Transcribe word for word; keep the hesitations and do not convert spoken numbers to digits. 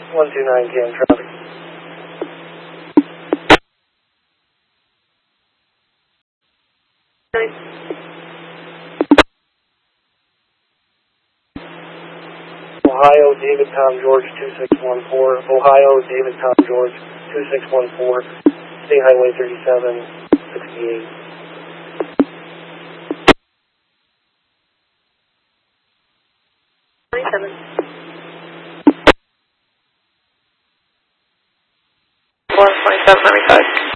one two nine Cam traffic. Ohio, David Tom George two six one four. Ohio, David Tom George two six one four. State Highway thirty-seven sixty-eight. twenty-seven. one twenty-seven, ninety-five.